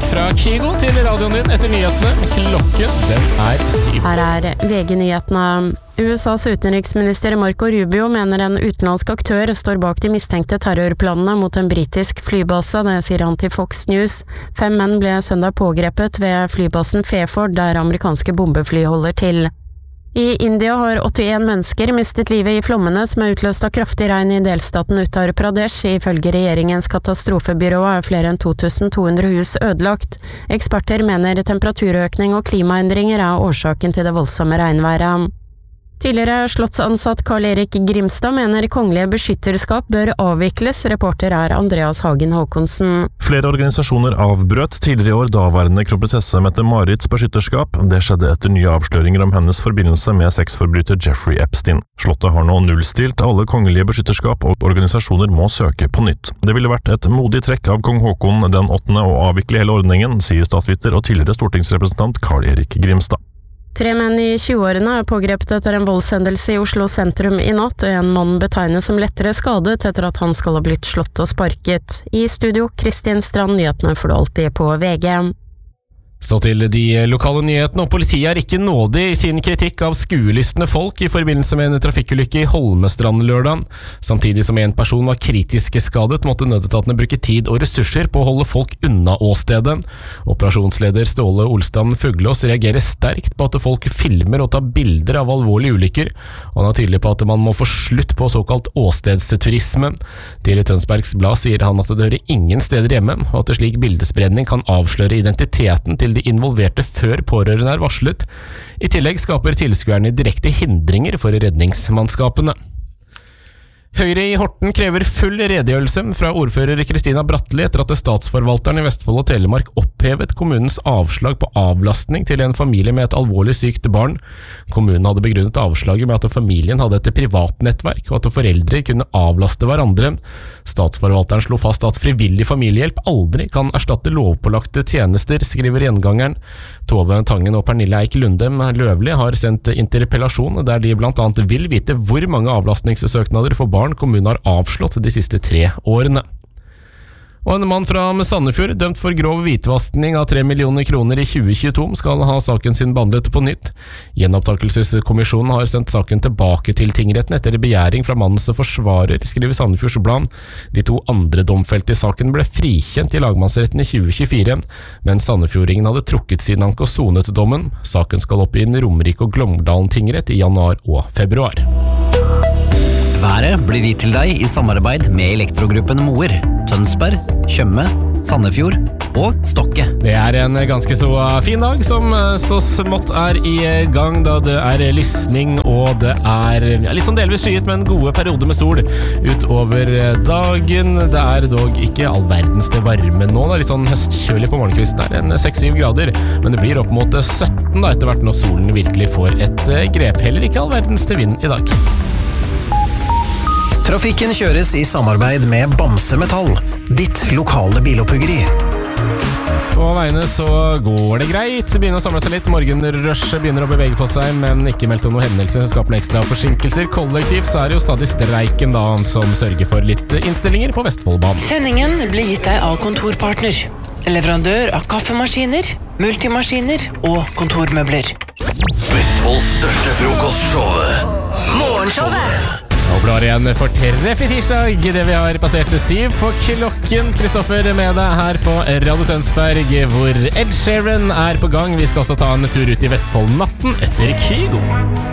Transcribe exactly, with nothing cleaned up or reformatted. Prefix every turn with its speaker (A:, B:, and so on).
A: fra Kygo til radioen din etter nyhetene. Klokken, den er syv.
B: Her er V G-nyhetene. U S A's utenriksminister Marco Rubio mener en utenlandsk aktør står bak de mistenkte terrorplanene mot en britisk flybase, det sier han til Fox News. Fem menn ble søndag pågrepet ved flybasen Fairford, der amerikanske bombefly holder til. I India har åttien mennesker mistet livet i flommene som er utløst av kraftig regn i delstaten Uttar Pradesh. Ifølge regjeringens katastrofebyrå er flere enn to tusen to hundre hus ødelagt. Eksperter mener temperaturøkning og klimaendringer er årsaken til det voldsomme regnværet. Tidligere slottsansatt Karl-Erik Grimstad mener kongelige beskytterskap bør avvikles. Reporter er Andreas Hagen Håkonsen.
C: Flere organisasjoner avbrøt tidligere i år daværende kronprinsesse Mette-Marits beskytterskap. Det skjedde etter nye avsløringer om hennes forbindelse med sexforbryter Jeffrey Epstein. Slottet har nå nullstilt alle kongelige beskytterskap, og organisasjoner må søke på nytt. Det ville vært et modig trekk av kong Håkon den åttende å avvikle hele ordningen, sier statsviter og tidligere stortingsrepresentant Karl-Erik Grimstad.
B: Tre menn i tjueårene er pågrepet etter en voldshendelse i Oslo sentrum i natt. En mann betegnes som lettere skadet etter at han skal ha blitt slått og sparket. I studio, Kristin Strand, nyhetene får du alltid på V G.
A: Så til de lokale nyhetene, og politiet er ikke nådig i sin kritikk av skuelystne folk i forbindelse med en trafikkulykke i Holmestrand lørdag. Samtidig som en person var kritisk skadet, måtte nødetatene bruke tid og ressurser på å holde folk unna åstedet. Operasjonsleder Ståle Olstam Fuglås reagerer sterkt på at folk filmer og tar bilder av alvorlige ulykker, og han er tydelig på at man må få slutt på såkalt åstedsturisme. Til Tønsbergs Blad sier han at det hører ingen steder hjemme, og at slik bildespredning kan avsløre identiteten til de involverte før pårørende er varslet. I tillegg skaper tilskuerne direkte hindringer for redningsmannskapene. Høyre i Horten krever full redegjørelse fra ordfører Kristina Bratteli etter at statsforvalteren i Vestfold og Telemark opphevet kommunens avslag på avlastning til en familie med et alvorlig sykt barn. Kommunen hadde begrunnet avslaget med at familien hadde et privatnettverk, og at foreldre kunne avlaste hverandre. Statsforvalteren slo fast at frivillig familiehjelp aldri kan erstatte lovpålagte tjenester, skriver Gjengangeren. Tove Tangen og Pernille Eik Lundem Løvli har sendt interpellasjon der de blant annet vil vite hvor mange avlastningssøknader for barn kommunen har avslått de siste tre årene. Og en mann fra Sandefjord, dømt for grov hvitvaskning av tre millioner kroner i tjue tjueto, skal ha saken sin behandlet på nytt. Gjenopptakelseskommisjonen har sendt saken tilbake til tingretten etter begjæring fra mannens forsvarer, skriver Sandefjords Blad. De to andre domfelte i saken ble frikjent i lagmannsretten i tjue tjuefire, men Sandefjordingen hadde trukket sin anke og sonet dommen. Saken skal opp i Romerike og Glåmdalen tingrett i januar og februar.
D: Været blir gitt til deg i samarbeid med Elektrogruppen Moer, Tønsberg, Tjøme, Sandefjord og Stokke.
A: Det er en ganske så fin dag som så smått er i gang, da det er lysning og det er ja, litt sånn delvis skyet, men gode perioder med sol utover dagen. Det er dog ikke all verdens det varme nå, da. Litt sånn høstkjølig på morgenkvisten er en seks syv grader, men det blir opp mot sytten da, etter hvert når solen virkelig får et grep. Heller ikke all verdens til vind i dag.
E: Trafikken kjøres i samarbeid med Bamse Metall, ditt lokale biloppuggeri.
A: På veiene så går det greit, begynner å samle seg litt, morgenrush begynner å bevege på seg, men ikke meldt om noe hendelse som skaper ekstra forsinkelser. Kollektivt så er det jo stadig streiken da, som sørger for litt innstillinger på Vestfoldbanen.
F: Sendingen blir gitt deg av Kontorpartner, leverandør av kaffemaskiner, multimaskiner og kontormøbler.
E: Vestfolds største frokostshow, Morgenshowet.
A: Og blar igjen for treff i tirsdag, det vi har passert syv på klokken. Kristoffer med deg her på Radio Tønsberg, hvor Ed Sheeran er på gang. Vi skal også ta en tur ut i Vestfold natten etter Kygo.